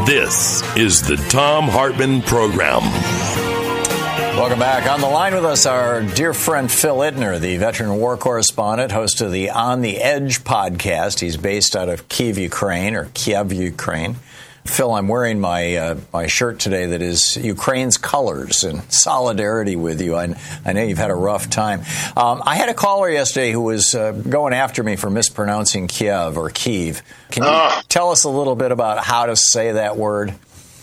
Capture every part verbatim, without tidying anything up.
This is the Thom Hartmann Program. Welcome back. On the line with us, our dear friend Phil Ittner, the veteran war correspondent, host of the On the Edge podcast. He's based out of Kyiv, Ukraine, or Kiev, Ukraine. Phil, I'm wearing my uh, my shirt today that is Ukraine's colors in solidarity with you. I, I know you've had a rough time. Um, I had a caller yesterday who was uh, going after me for mispronouncing Kiev or Kyiv. Can you uh, tell us a little bit about how to say that word?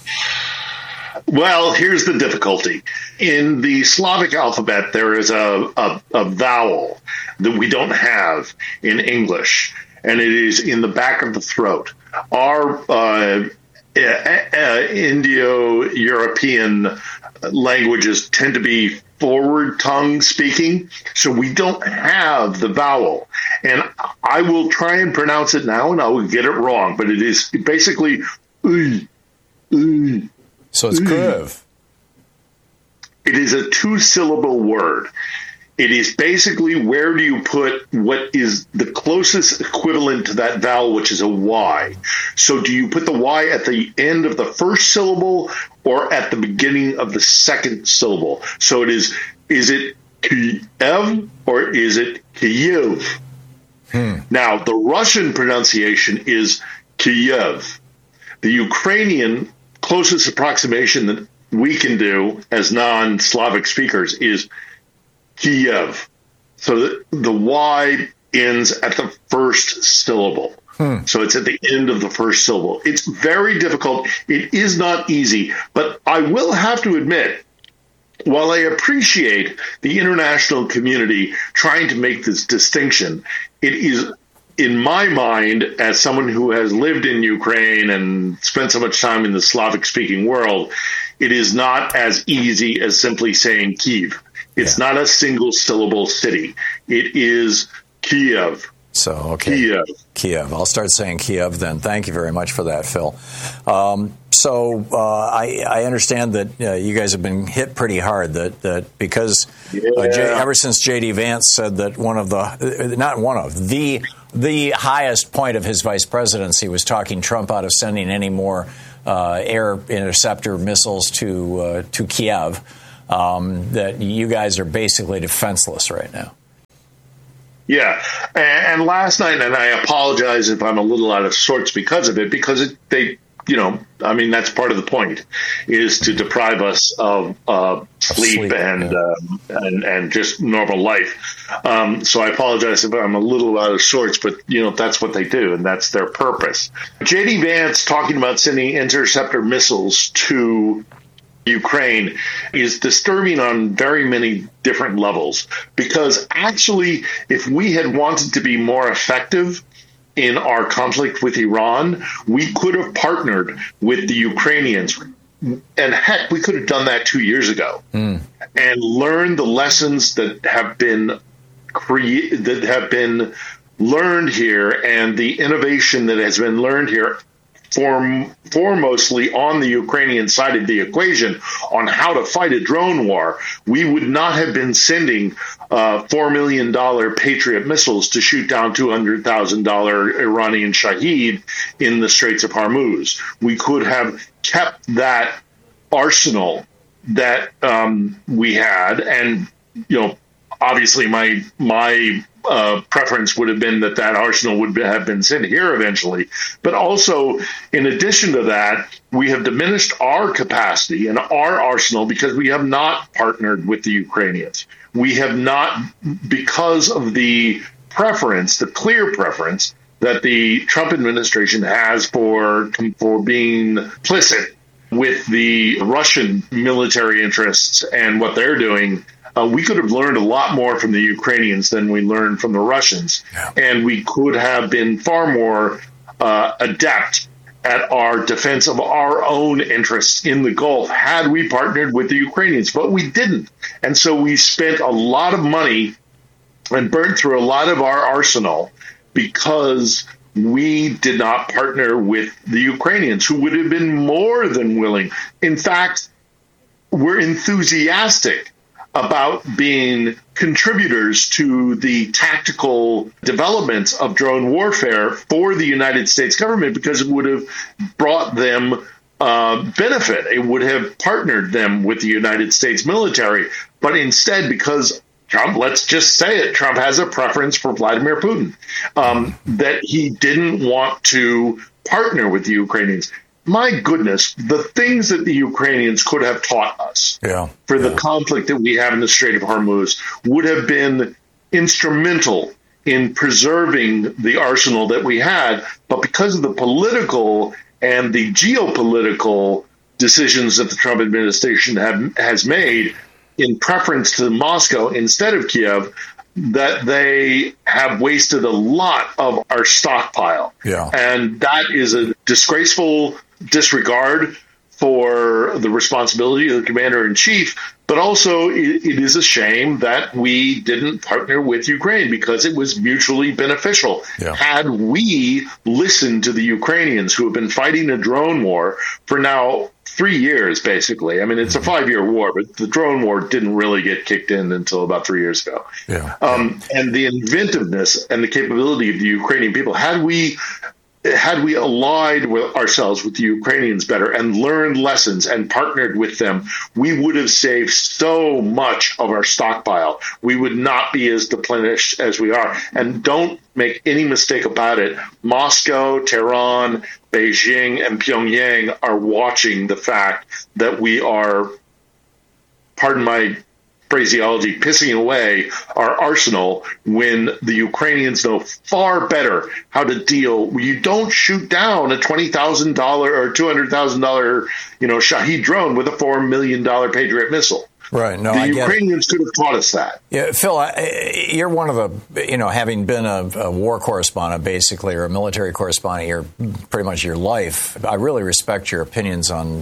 Well, here's the difficulty. In the Slavic alphabet, there is a, a, a vowel that we don't have in English, and it is in the back of the throat. Our uh, uh, Indo-European languages tend to be forward tongue speaking, so we don't have the vowel. And I will try and pronounce it now, and I will get it wrong, but it is basically uy, uy. So it's Kyiv. It is a two-syllable word. It is basically where do you put what is the closest equivalent to that vowel, which is a Y. So do you put the Y at the end of the first syllable or at the beginning of the second syllable? So it is, is it Kyiv or is it Kyiv? Hmm. Now, the Russian pronunciation is Kyiv. The Ukrainian closest approximation that we can do as non-Slavic speakers is Kiev. So the, the Y ends at the first syllable. Hmm. So it's at the end of the first syllable. It's very difficult. It is not easy. But I will have to admit, while I appreciate the international community trying to make this distinction, it is, in my mind, as someone who has lived in Ukraine and spent so much time in the Slavic-speaking world, it is not as easy as simply saying Kyiv. It's yeah. not a single-syllable city. It is Kiev. So, okay. Kiev. Kiev. I'll start saying Kiev then. Thank you very much for that, Phil. Um, so uh, I, I understand that uh, you guys have been hit pretty hard, that, that because yeah. uh, J, ever since J D. Vance said that one of the, not one of, the the highest point of his vice presidency was talking Trump out of sending any more uh, air interceptor missiles to uh, to Kiev, um, that you guys are basically defenseless right now. Yeah. And last night, and I apologize if I'm a little out of sorts because of it, because it, they, you know, I mean, that's part of the point, is to deprive us of uh, sleep, sleep and, yeah. um, and and just normal life. Um, so I apologize if I'm a little out of sorts, but, you know, that's what they do, and that's their purpose. J D. Vance talking about sending interceptor missiles to Ukraine is disturbing on very many different levels, because actually, if we had wanted to be more effective in our conflict with Iran, we could have partnered with the Ukrainians. And heck, we could have done that two years ago mm. and learned the lessons that have been cre- that have been learned here and the innovation that has been learned here. Form, foremostly on the Ukrainian side of the equation on how to fight a drone war, we would not have been sending uh, four million dollars Patriot missiles to shoot down two hundred thousand dollars Iranian Shahed in the Straits of Hormuz. We could have kept that arsenal that um, we had, and, you know, obviously my my uh, preference would have been that that arsenal would be, have been sent here eventually. But also, in addition to that, we have diminished our capacity and our arsenal because we have not partnered with the Ukrainians. We have not, because of the preference, the clear preference that the Trump administration has for for being complicit with the Russian military interests and what they're doing. Uh, we could have learned a lot more from the Ukrainians than we learned from the Russians. Yeah. And we could have been far more uh, adept at our defense of our own interests in the Gulf had we partnered with the Ukrainians. But we didn't. And so we spent a lot of money and burned through a lot of our arsenal because we did not partner with the Ukrainians, who would have been more than willing. In fact, we're enthusiastic about being contributors to the tactical developments of drone warfare for the United States government, because it would have brought them uh, benefit. It would have partnered them with the United States military. But instead, because Trump, let's just say it, Trump has a preference for Vladimir Putin, um, that he didn't want to partner with the Ukrainians. My goodness, the things that the Ukrainians could have taught us yeah, for the yeah. conflict that we have in the Strait of Hormuz would have been instrumental in preserving the arsenal that we had. But because of the political and the geopolitical decisions that the Trump administration have, has made in preference to Moscow instead of Kiev, that they have wasted a lot of our stockpile. Yeah. And that is a disgraceful disregard for the responsibility of the commander-in-chief, but also it, it is a shame that we didn't partner with Ukraine because it was mutually beneficial. Yeah. Had we listened to the Ukrainians who have been fighting a drone war for now three years, basically. I mean, it's a five-year war, but the drone war didn't really get kicked in until about three years ago. Yeah. Um, and the inventiveness and the capability of the Ukrainian people, had we had we allied with ourselves with the Ukrainians better and learned lessons and partnered with them, we would have saved so much of our stockpile. We would not be as depleted as we are. And don't make any mistake about it. Moscow, Tehran, Beijing, and Pyongyang are watching the fact that we are, pardon my phraseology, pissing away our arsenal when the Ukrainians know far better how to deal. You don't shoot down a twenty thousand dollars or two hundred thousand dollars, you know, Shahed drone with a four million dollars Patriot missile. Right. No, the I Ukrainians could have taught us that. Yeah, Phil, I, you're one of the, you know, having been a, a war correspondent, basically, or a military correspondent your pretty much your life. I really respect your opinions on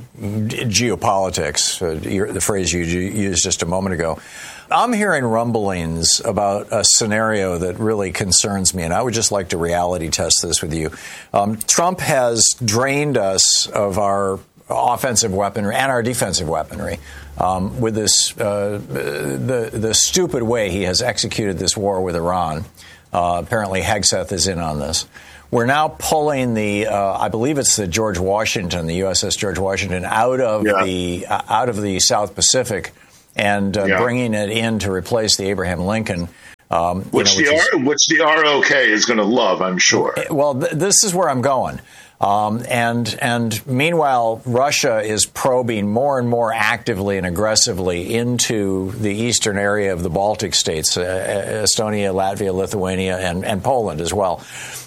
geopolitics, uh, your, the phrase you used just a moment ago. I'm hearing rumblings about a scenario that really concerns me, and I would just like to reality test this with you. Um, Trump has drained us of our offensive weaponry and our defensive weaponry um, with this uh, the the stupid way he has executed this war with Iran. Uh, apparently, Hegseth is in on this. We're now pulling the, uh, I believe it's the George Washington, the U S S George Washington, out of yeah. the uh, out of the South Pacific and uh, yeah. bringing it in to replace the Abraham Lincoln, um, which, you know, which, the is, R, which the R O K is going to love, I'm sure. Well, th- this is where I'm going. Um, and and meanwhile, Russia is probing more and more actively and aggressively into the eastern area of the Baltic states, uh, Estonia, Latvia, Lithuania, and, and Poland as well.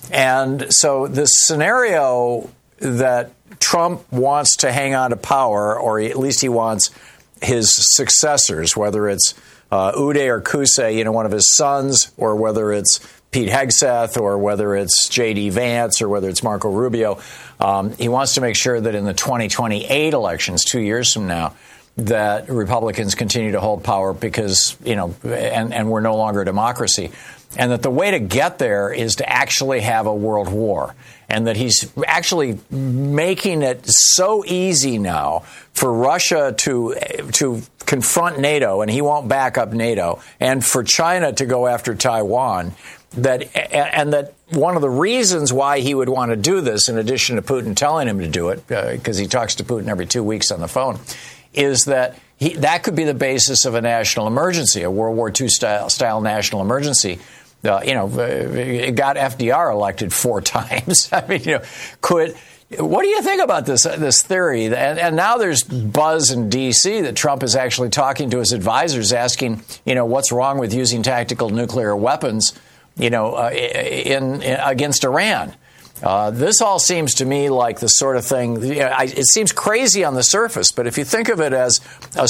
And so this scenario that Trump wants to hang on to power, or at least he wants his successors, whether it's uh, Uday or Qusay, you know, one of his sons, or whether it's Pete Hegseth, or whether it's J D Vance, or whether it's Marco Rubio. Um, he wants to make sure that in the twenty twenty-eight elections, two years from now, that Republicans continue to hold power because, you know, and, and we're no longer a democracy. And that the way to get there is to actually have a world war. And that he's actually making it so easy now for Russia to to confront NATO, and he won't back up NATO, and for China to go after Taiwan. That and that one of the reasons why he would want to do this, in addition to Putin telling him to do it, because uh, he talks to Putin every two weeks on the phone, is that he, that could be the basis of a national emergency, a World War Two style, style national emergency. Uh, you know, it got F D R elected four times. I mean, you know, could. What do you think about this this theory? And, and now there's buzz in D C that Trump is actually talking to his advisors, asking, you know, what's wrong with using tactical nuclear weapons, you know, uh, in, in against Iran. Uh, this all seems to me like the sort of thing, you know, I, it seems crazy on the surface, but if you think of it as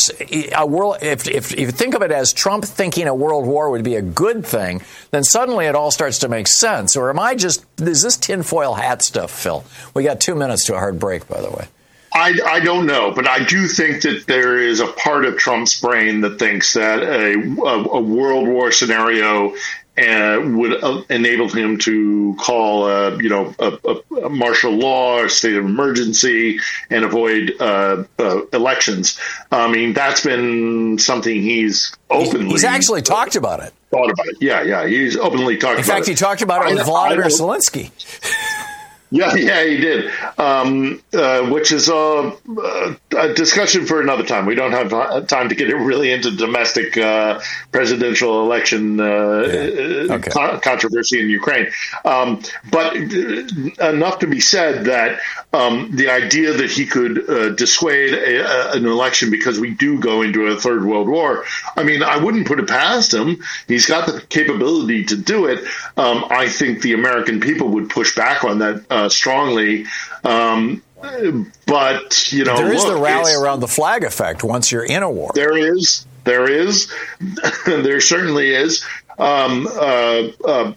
a, a world, if, if, if you think of it as Trump thinking a world war would be a good thing, then suddenly it all starts to make sense. Or am I just, is this tinfoil hat stuff, Phil? We got two minutes to a hard break, by the way. I, I don't know, but I do think that there is a part of Trump's brain that thinks that a, a, a world war scenario Uh, would uh, enable him to call, uh, you know, a, a, a martial law, a state of emergency, and avoid uh, uh, elections. I mean, that's been something he's openly he's actually talked about it. Thought about it, yeah, yeah. He's openly talked. In about fact, it. he talked about it with I, Vladimir I Zelensky. Yeah, yeah, he did, um, uh, which is a, a discussion for another time. We don't have time to get really into domestic uh, presidential election uh, yeah. okay. co- controversy in Ukraine. Um, but enough to be said that um, the idea that he could uh, dissuade a, a, an election because we do go into a third world war, I mean, I wouldn't put it past him. He's got the capability to do it. Um, I think the American people would push back on that uh, strongly. Um, but, you know, there is look, the rally around the flag effect once you're in a war. There is. There is. There certainly is. Um, uh, uh,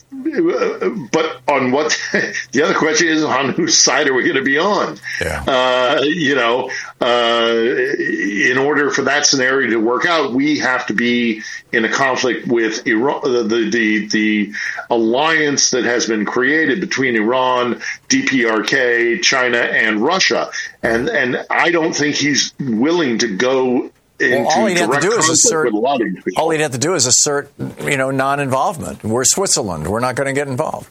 but on what the other question is, on whose side are we going to be on? Yeah. Uh, you know, uh, in order for that scenario to work out, we have to be in a conflict with Iran, the, the, the alliance that has been created between Iran, D P R K, China, and Russia. And, and I don't think he's willing to go Well, all he'd have to do is assert. All he'd have to do is assert, you know, non-involvement. We're Switzerland. We're not going to get involved.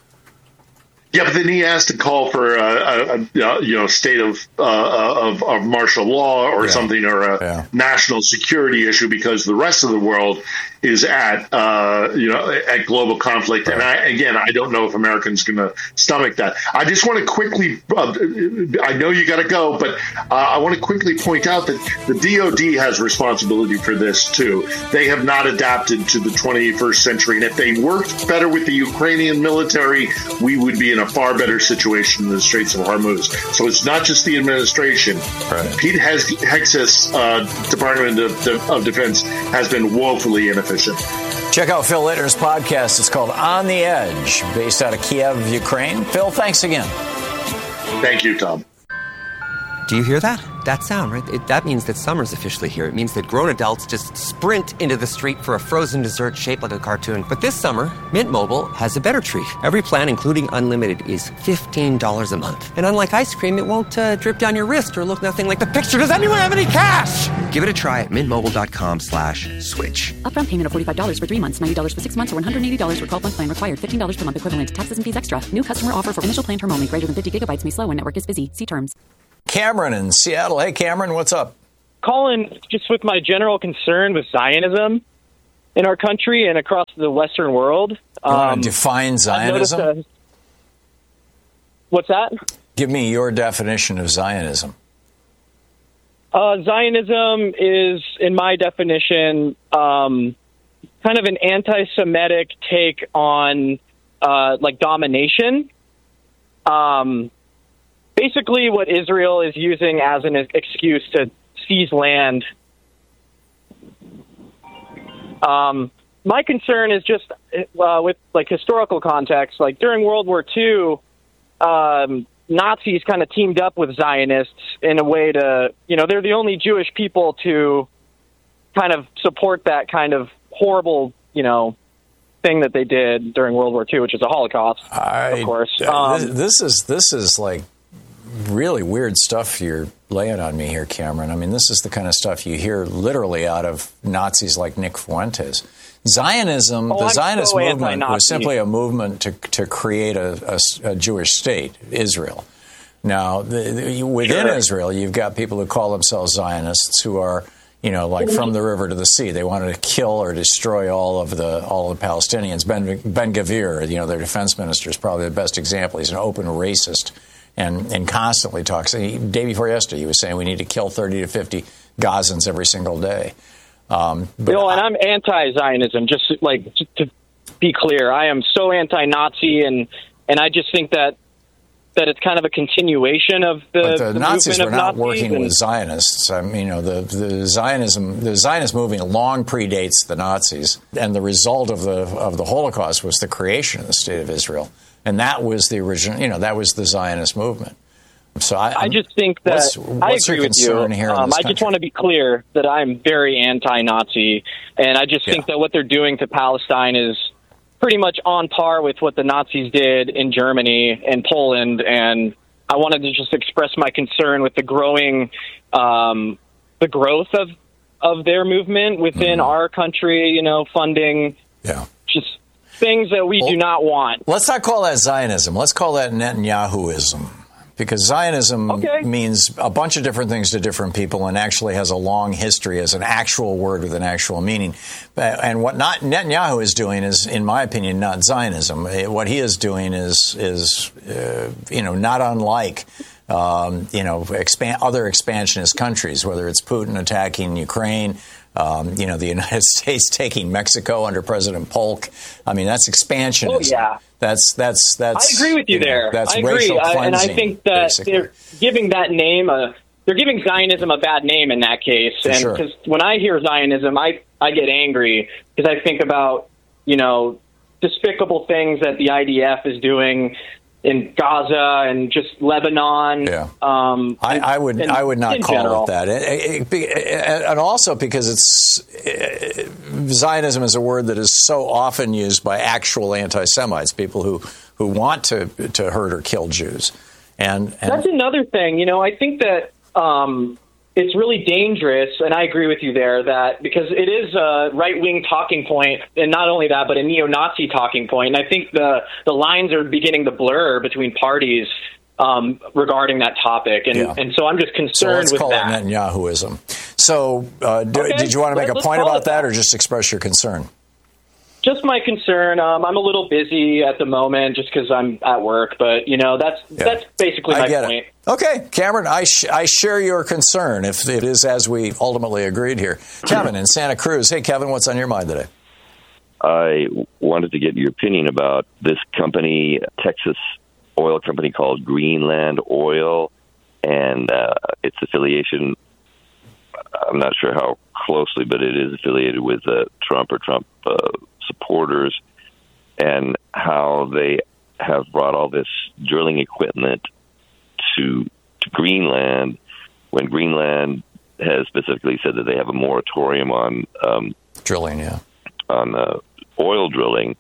Yeah, but then he has to call for a, a, a you know state of, uh, of of martial law or yeah. something, or a yeah. national security issue, because the rest of the world is at uh, you know at global conflict. Right. And I, again, I don't know if Americans going to stomach that. I just want to quickly. Uh, I know you got to go, but uh, I want to quickly point out that the D O D has responsibility for this too. They have not adapted to the twenty-first century, and if they worked better with the Ukrainian military, we would be in a far better situation in the Straits of Hormuz. So it's not just the administration. Right. Pete Hegseth's uh, Department of, of Defense has been woefully inefficient. Check out Phil Ittner's podcast. It's called On the Edge, based out of Kiev, Ukraine. Phil, thanks again. Thank you, Tom. Do you hear that? That sound, right? It, that means that summer's officially here. It means that grown adults just sprint into the street for a frozen dessert shaped like a cartoon. But this summer, Mint Mobile has a better treat. Every plan, including unlimited, is fifteen dollars a month. And unlike ice cream, it won't uh, drip down your wrist or look nothing like the picture. Does anyone have any cash? Give it a try at mintmobile.com slash switch. Upfront payment of forty-five dollars for three months, ninety dollars for six months, or one hundred eighty dollars for twelve-month plan required. fifteen dollars per month equivalent. Taxes and fees extra. New customer offer for initial plan term only. Greater than fifty gigabytes may slow when network is busy. See terms. Cameron in Seattle. Hey, Cameron, what's up? Colin, just with my general concern with Zionism in our country and across the Western world. Um, define Zionism? A, what's that? Give me your definition of Zionism. Uh, Zionism is, in my definition, um, kind of an anti-Semitic take on uh, like domination. Um Basically, what Israel is using as an excuse to seize land. Um, my concern is just uh, with like historical context. Like during World War Two, um, Nazis kind of teamed up with Zionists in a way to, you know, they're the only Jewish people to kind of support that kind of horrible, you know, thing that they did during World War Two, which is a Holocaust, I, of course. Um, this, this is this is like. Really weird stuff you're laying on me here, Cameron. I mean, this is the kind of stuff you hear literally out of Nazis like Nick Fuentes. Zionism, oh, the I'm Zionist so movement was simply a movement to to create a, a, a Jewish state, Israel. Now, the, the, within sure. Israel, you've got people who call themselves Zionists who are, you know, like from the river to the sea. They wanted to kill or destroy all of the all of the Palestinians. Ben Ben Gvir, you know, their defense minister, is probably the best example. He's an open racist. And, and constantly talks. Day before yesterday, he was saying we need to kill thirty to fifty Gazans every single day. Um, but you know, and I'm anti-Zionism, just like just to be clear. I am so anti-Nazi, and and I just think that that it's kind of a continuation of the, but the, the Nazis were not Nazis working and, with Zionists. I mean, you know, the, the Zionism, the Zionist movement long predates the Nazis, and the result of the of the Holocaust was the creation of the State of Israel. And that was the original, you know, that was the Zionist movement. So I, I just think that what's, what's I agree your concern with you. Here um, in this I just want to be clear that I'm very anti-Nazi, and I just yeah. think that what they're doing to Palestine is pretty much on par with what the Nazis did in Germany and Poland. And I wanted to just express my concern with the growing, um, the growth of of their movement within mm. our country. You know, funding. Yeah. Just. things that we well, do not want. Let's not call that Zionism. Let's call that Netanyahuism. Because Zionism okay. means a bunch of different things to different people and actually has a long history as an actual word with an actual meaning. And what not Netanyahu is doing is, in my opinion, not Zionism. What he is doing is, is uh, you know, not unlike, um, you know, expand, other expansionist countries, whether it's Putin attacking Ukraine, Um, you know, the United States taking Mexico under President Polk. I mean, that's expansionism. Oh, yeah. That's, that's, that's. I agree with you, you know, there. That's I racial agree. cleansing. And I think that basically. They're giving that name a, they're giving Zionism a bad name in that case. For and sure. because when I hear Zionism, I, I get angry because I think about, you know, despicable things that the I D F is doing in Gaza and just Lebanon. Yeah. Um, I, I would in, I would not call general. it that. It, it, it, and also because it's it, Zionism is a word that is so often used by actual anti-Semites, people who, who want to to hurt or kill Jews. And, and that's another thing. You know, I think that um, it's really dangerous, and I agree with you there, that because it is a right-wing talking point, and not only that, but a neo-Nazi talking point. And I think the, the lines are beginning to blur between parties um, regarding that topic. And, yeah. and so I'm just concerned so with call that. It Netanyahuism. So uh, do, okay. did you want to make Let, a point about that, that or just express your concern? Just my concern. Um, I'm a little busy at the moment just because I'm at work, but you know that's yeah. that's basically my I get point. It. Okay, Cameron, I sh- I share your concern if it is as we ultimately agreed here. Kevin in Santa Cruz. Hey, Kevin, what's on your mind today? I wanted to get your opinion about this company, Texas oil company called Greenland Oil, and uh, its affiliation. I'm not sure how closely, but it is affiliated with uh, Trump or Trump uh, supporters, and how they have brought all this drilling equipment to, to Greenland, when Greenland has specifically said that they have a moratorium on um, drilling, yeah, on uh, oil drilling,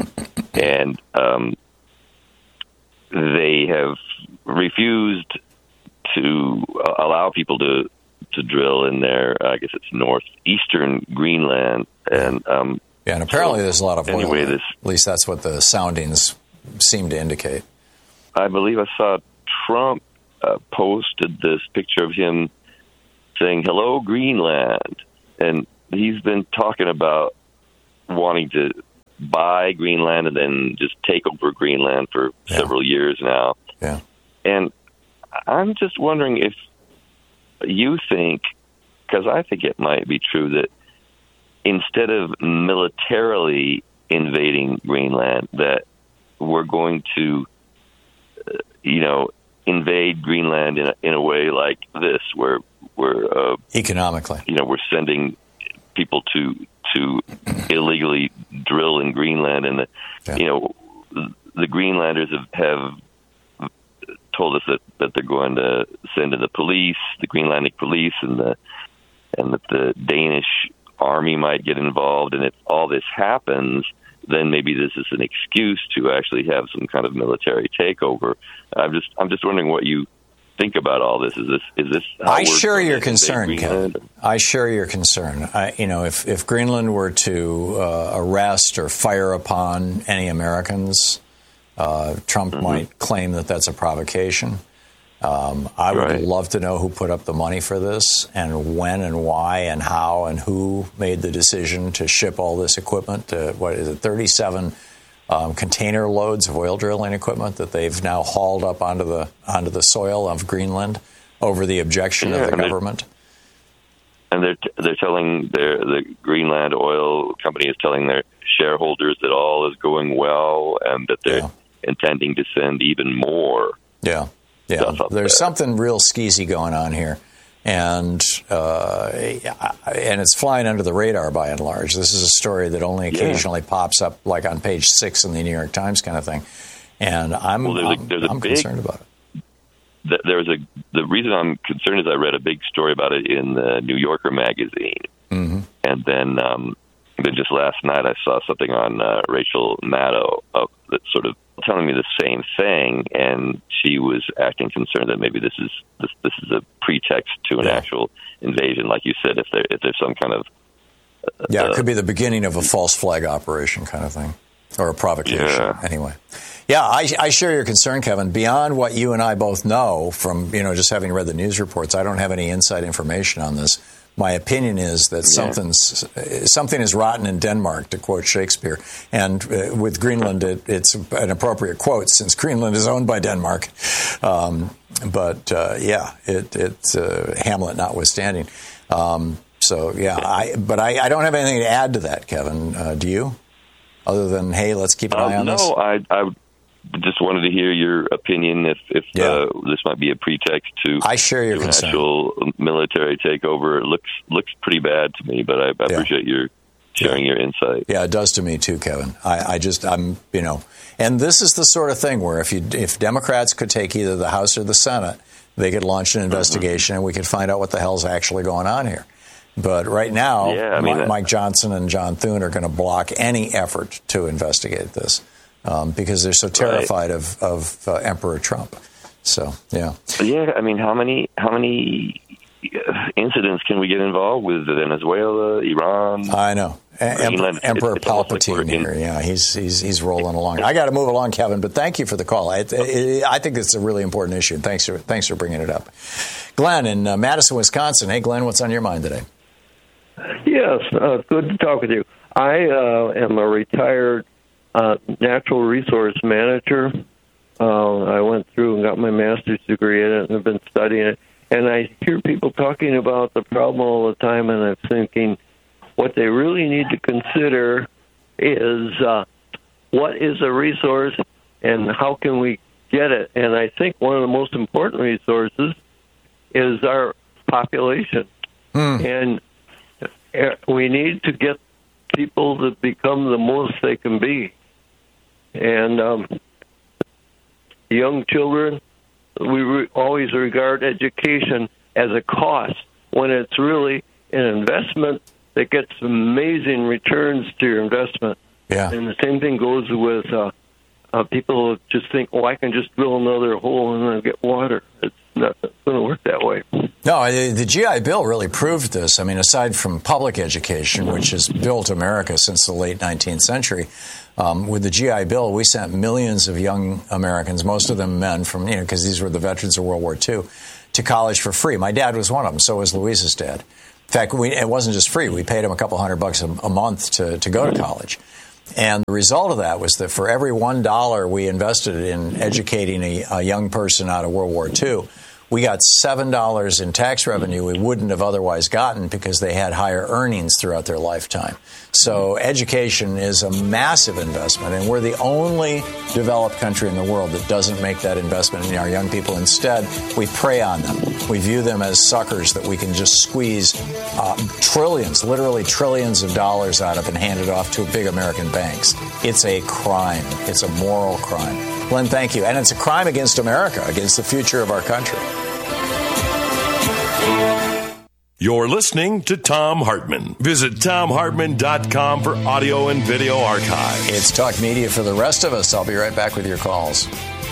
and um, they have refused to allow people to to drill in their, I guess it's northeastern Greenland, and um, yeah, and apparently so, there's a lot of oil. Anyway, this, at least that's what the soundings seem to indicate. I believe I saw Trump uh, posted this picture of him saying "Hello, Greenland," and he's been talking about wanting to buy Greenland and then just take over Greenland for yeah. several years now. Yeah, and I'm just wondering if you think, because I think it might be true, that instead of militarily invading Greenland, that we're going to, uh, you know, invade Greenland in a, in a way like this, where we're uh, economically, you know, we're sending people to to illegally drill in Greenland, and the, yeah. you know, the Greenlanders have, have told us that, that they're going to send in the police, the Greenlandic police, and the and that the Danish army might get involved. And if all this happens, then maybe this is an excuse to actually have some kind of military takeover. I'm just I'm just wondering what you think about all this. Is this is this? How I share your concern, Kevin. Greenland? I share your concern. I, you know, if if Greenland were to uh, arrest or fire upon any Americans, Uh, Trump mm-hmm. might claim that that's a provocation. Um, I would right. love to know who put up the money for this and when and why and how and who made the decision to ship all this equipment. To, what is it, thirty-seven um, container loads of oil drilling equipment that they've now hauled up onto the onto the soil of Greenland over the objection yeah, of the and government. They're, and they're they're telling their the Greenland Oil Company is telling their shareholders that all is going well and that they're yeah. intending to send even more. Yeah, yeah. There's there. something real skeezy going on here, and uh, and it's flying under the radar by and large. This is a story that only occasionally yeah. pops up, like on page six in the New York Times, kind of thing. And I'm well, there's I'm, a, there's a I'm big, concerned about it. There's a the reason I'm concerned is I read a big story about it in the New Yorker magazine, mm-hmm. and then. Um, Then just last night I saw something on uh, Rachel Maddow uh, that sort of telling me the same thing, and she was acting concerned that maybe this is this, this is a pretext to an yeah. actual invasion, like you said. If there if there's some kind of uh, yeah, it could be the beginning of a false flag operation kind of thing, or a provocation, yeah. anyway. Yeah, I, I share your concern, Kevin. Beyond what you and I both know from, you know, just having read the news reports, I don't have any inside information on this. My opinion is that yeah. something's, something is rotten in Denmark, to quote Shakespeare. And uh, with Greenland, it, it's an appropriate quote since Greenland is owned by Denmark. Um, but, uh, yeah, it, it's uh, Hamlet notwithstanding. Um, so, yeah, I, but I, I don't have anything to add to that, Kevin. Uh, do you? Other than, hey, let's keep an um, eye on no, this? No, I, I just wanted to hear your opinion if, if yeah. uh, this might be a pretext to I share your an concern. actual military takeover. It looks looks pretty bad to me, but I, I yeah. appreciate your sharing yeah. your insight. Yeah, it does to me too, Kevin. I, I just, I'm, you know, and this is the sort of thing where if you if Democrats could take either the House or the Senate, they could launch an investigation mm-hmm. and we could find out what the hell's actually going on here. But right now, yeah, I mean, Mike, Mike Johnson and John Thune are going to block any effort to investigate this. Um, because they're so terrified right. of, of uh, Emperor Trump. So, yeah. Yeah, I mean, how many how many incidents can we get involved with? Venezuela, Iran? I know. Em- Emperor it's, it's Palpatine like here. Yeah, he's he's he's rolling along. I got to move along, Kevin, but thank you for the call. I, I, I think it's a really important issue. Thanks for, thanks for bringing it up. Glenn in uh, Madison, Wisconsin. Hey, Glenn, what's on your mind today? Yes, uh, good to talk with you. I uh, am a retired Uh, natural resource manager. Uh, I went through and got my master's degree in it and have been studying it. And I hear people talking about the problem all the time, and I'm thinking what they really need to consider is uh, what is a resource and how can we get it. And I think one of the most important resources is our population. Hmm. And we need to get people to become the most they can be. And um, young children, we re- always regard education as a cost when it's really an investment that gets amazing returns to your investment. Yeah. And the same thing goes with uh, uh, people who just think, oh, I can just drill another hole and then get water. It's not going to work that way. No, the G I Bill really proved this. I mean, aside from public education, which has built America since the late nineteenth century, um, with the G I Bill, we sent millions of young Americans, most of them men, from, you know, because these were the veterans of World War Two, to college for free. My dad was one of them. So was Louisa's dad. In fact, we, it wasn't just free. We paid him a couple hundred bucks a, a month to, to go to college. And the result of that was that for every one dollar we invested in educating a, a young person out of World War Two, we got seven dollars in tax revenue we wouldn't have otherwise gotten because they had higher earnings throughout their lifetime. So education is a massive investment, and we're the only developed country in the world that doesn't make that investment in our young people. Instead, we prey on them. We view them as suckers that we can just squeeze uh, trillions, literally trillions of dollars out of and hand it off to big American banks. It's a crime. It's a moral crime. Glenn, thank you. And it's a crime against America, against the future of our country. You're listening to Thom Hartmann. Visit Thom Hartmann dot com for audio and video archive. It's Talk Media for the rest of us. I'll be right back with your calls.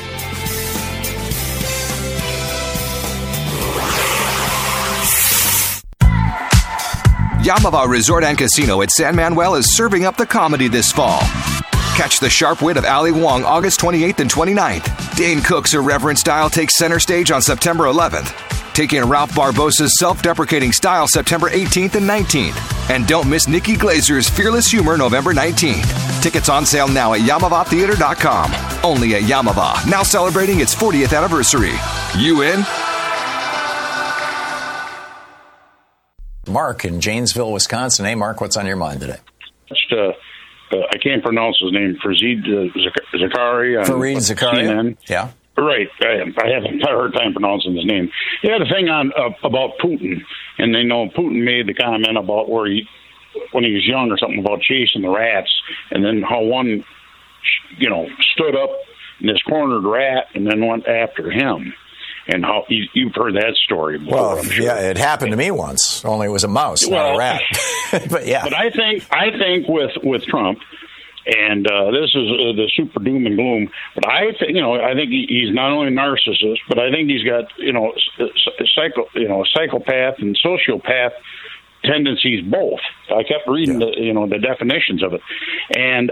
Yamava Resort and Casino at San Manuel is serving up the comedy this fall. Catch the sharp wit of Ali Wong August twenty-eighth and twenty-ninth. Dane Cook's irreverent style takes center stage on September eleventh. Take in Ralph Barbosa's self-deprecating style September eighteenth and nineteenth. And don't miss Nikki Glazer's fearless humor November nineteenth. Tickets on sale now at Yamava Theater dot com. Only at Yamava, now celebrating its fortieth anniversary. You in? Mark in Janesville, Wisconsin. Hey, Mark, what's on your mind today? Just, uh, uh, I can't pronounce his name. Fareed uh, Zakaria. Fareed Zakaria? Yeah. Right. I, I have a hard time pronouncing his name. He had a thing on uh, about Putin, and they know Putin made the comment about where he, when he was young or something, about chasing the rats, and then how one, you know, stood up in this cornered rat and then went after him. And how you, you've heard that story before, well, I'm sure. Yeah, it happened to me once. Only it was a mouse, well, not a rat. But yeah, but I think I think with with Trump, and uh, this is uh, the super doom and gloom. But I think you know I think he, he's not only a narcissist, but I think he's got you know psycho you know psychopath and sociopath tendencies both. I kept reading yeah. the you know the definitions of it, and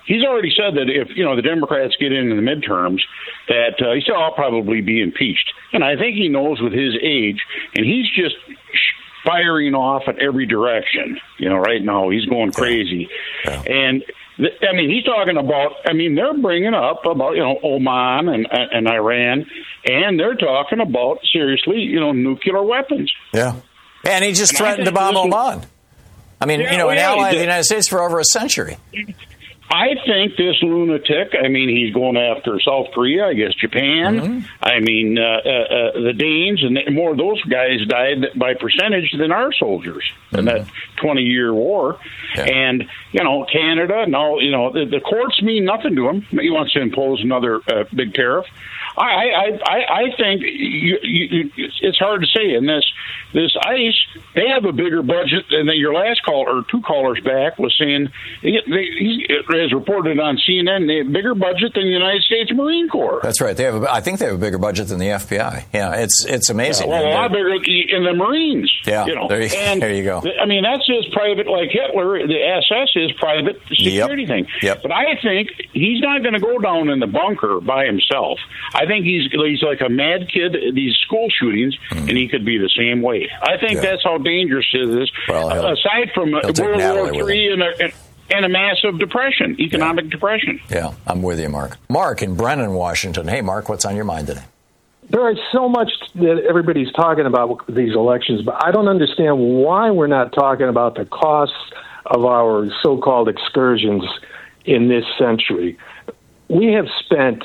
he's already said that if, you know, the Democrats get in, in the midterms, that uh, he said, I'll probably be impeached. And I think he knows with his age, and he's just firing off at every direction. You know, right now he's going crazy. Yeah. And th- I mean, he's talking about, I mean, they're bringing up about, you know, Oman and, and Iran, and they're talking about, seriously, you know, nuclear weapons. Yeah. And he just and threatened to bomb Oman. I mean, yeah, you know, an yeah, ally of the United States for over a century. I think this lunatic, I mean, he's going after South Korea, I guess Japan. Mm-hmm. I mean, uh, uh, uh, the Danes, and more of those guys died by percentage than our soldiers mm-hmm. in that twenty-year war. Yeah. And, you know, Canada, no, you know, the, the courts mean nothing to him. He wants to impose another uh, big tariff. I, I, I think you, you, it's hard to say. In this, this ICE, they have a bigger budget than your last call or two callers back was saying. They, they, as reported on C N N, they have a bigger budget than the United States Marine Corps. That's right. They have. A, I think they have a bigger budget than the F B I. Yeah, it's it's amazing. Yeah, well, a lot bigger in the Marines. Yeah, you know. there, you, and, there you go. I mean, that's his private, like Hitler. The S S is private security yep. thing. Yep. But I think he's not going to go down in the bunker by himself. I think he's he's like a mad kid at these school shootings, mm. and he could be the same way. I think yeah. that's how dangerous it is. Well, uh, aside from World War Three and, and, and a massive depression, economic yeah. depression. Yeah, I'm with you, Mark. Mark in Brennan, Washington. Hey, Mark, what's on your mind today? There is so much that everybody's talking about with these elections, but I don't understand why we're not talking about the costs of our so-called excursions in this century. We have spent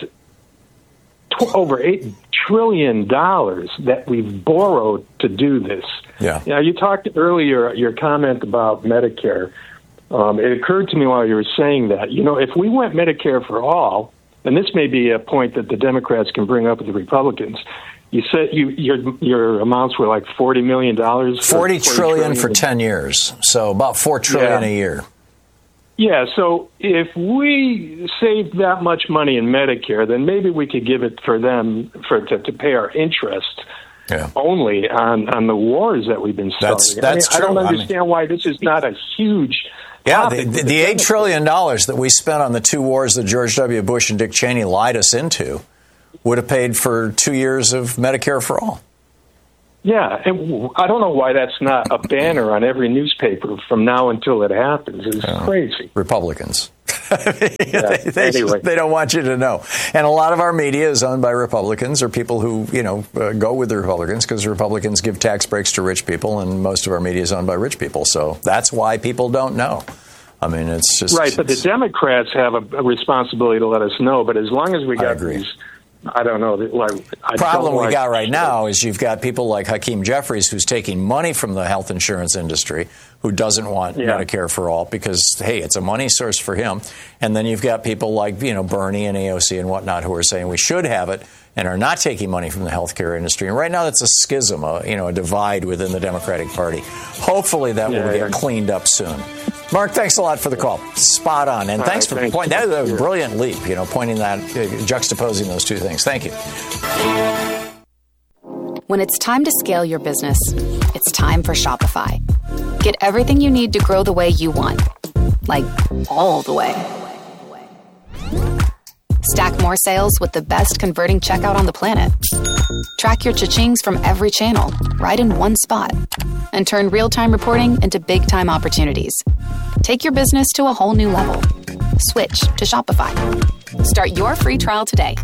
tw- over eight trillion dollars that we've borrowed to do this. Yeah. Now, you talked earlier, your comment about Medicare. Um, it occurred to me while you were saying that, you know, if we went Medicare for all, and this may be a point that the Democrats can bring up with the Republicans, you said you, your your amounts were like forty million dollars. Forty trillion for ten years, so about four trillion yeah. a year. Yeah, so if we saved that much money in Medicare, then maybe we could give it for them for to, to pay our interest yeah. only on, on the wars that we've been starting. That's, that's I, mean, true. I don't understand I mean, why this is not a huge. Yeah, the, the, the eight trillion dollars that we spent on the two wars that George W. Bush and Dick Cheney lied us into would have paid for two years of Medicare for all. Yeah, and I don't know why that's not a banner on every newspaper from now until it happens. It's uh, crazy. Republicans. yeah, they, they, anyway. they don't want you to know. And a lot of our media is owned by Republicans or people who, you know, uh, go with the Republicans because Republicans give tax breaks to rich people, and most of our media is owned by rich people. So that's why people don't know. I mean, it's just... Right, but the Democrats have a, a responsibility to let us know, but as long as we got these... I don't know. Like, I problem don't we like got right now is you've got people like Hakeem Jeffries who's taking money from the health insurance industry who doesn't want yeah. Medicare for all because, hey, it's a money source for him. And then you've got people like, you know, Bernie and A O C and whatnot who are saying we should have it and are not taking money from the healthcare industry. And right now that's a schism, a, you know, a divide within the Democratic Party. Hopefully that yeah, will yeah. get cleaned up soon. Mark, thanks a lot for the call. Spot on. And All thanks right, for thanks. pointing. That was a brilliant leap, you know, pointing that, uh, juxtaposing those two things. Thank you. When it's time to scale your business, it's time for Shopify. Get everything you need to grow the way you want. Like, all the way. Stack more sales with the best converting checkout on the planet. Track your cha-chings from every channel, right in one spot. And turn real-time reporting into big-time opportunities. Take your business to a whole new level. Switch to Shopify. Start your free trial today.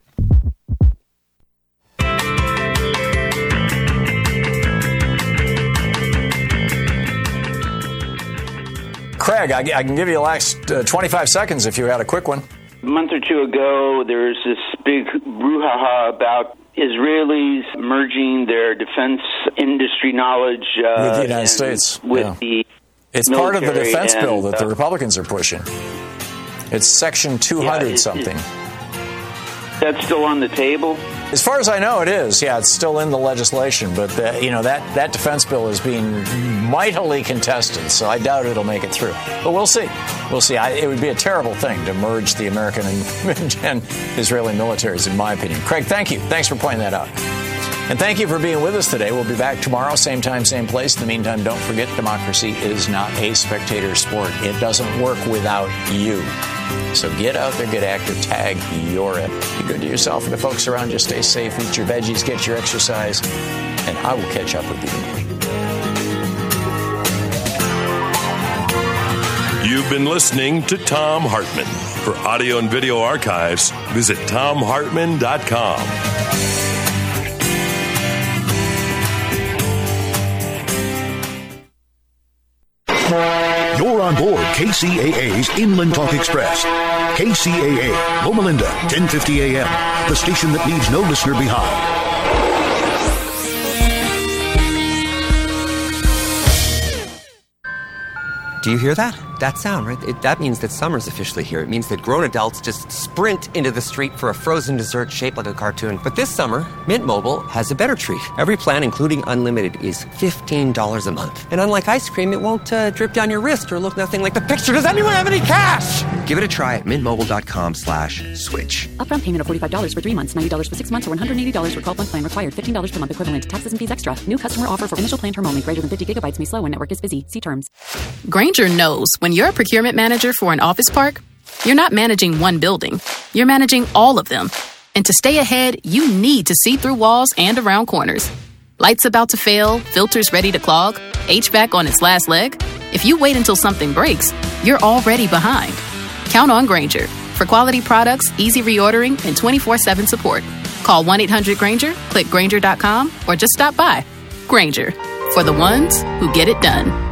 Craig, I, I can give you the last uh, twenty-five seconds if you had a quick one. A month or two ago, there was this big brouhaha about Israelis merging their defense industry knowledge uh, with the United States. With yeah. the it's part of the defense and, bill that uh, the Republicans are pushing. It's Section two hundred yeah, it, something. It, that's still on the table? As far as I know, it is. Yeah, it's still in the legislation, but the, you know that, that defense bill is being mightily contested, so I doubt it'll make it through. But we'll see. We'll see. I, it would be a terrible thing to merge the American and, and Israeli militaries, in my opinion. Craig, thank you. Thanks for pointing that out. And thank you for being with us today. We'll be back tomorrow, same time, same place. In the meantime, don't forget, democracy is not a spectator sport. It doesn't work without you. So get out there, get active, tag your it. Be good to yourself and the folks around you. Stay safe, eat your veggies, get your exercise, and I will catch up with you. You've been listening to Thom Hartmann. For audio and video archives, visit Thom Hartmann dot com. You're on board K C A A's Inland Talk Express. K C A A, Loma Linda, ten fifty a.m., the station that leaves no listener behind. Do you hear that? That sound, right? It, that means that summer's officially here. It means that grown adults just sprint into the street for a frozen dessert shaped like a cartoon. But this summer, Mint Mobile has a better treat. Every plan, including unlimited, is fifteen dollars a month. And unlike ice cream, it won't uh, drip down your wrist or look nothing like the picture. Does anyone have any cash? Give it a try at mintmobile.com slash switch. Upfront payment of forty-five dollars for three months, ninety dollars for six months, or one hundred eighty dollars for twelve-month plan required. fifteen dollars per month equivalent. Taxes and fees extra. New customer offer for initial plan term only. Greater than fifty gigabytes may slow when network is busy. See terms. Grainger knows when you're a procurement manager for an office park, you're not managing one building. You're managing all of them. And to stay ahead, you need to see through walls and around corners. Lights about to fail, filters ready to clog, H V A C on its last leg. If you wait until something breaks, you're already behind. Count on Grainger for quality products, easy reordering, and twenty-four seven support. Call one eight hundred Grainger, click Grainger dot com, or just stop by. Grainger, for the ones who get it done.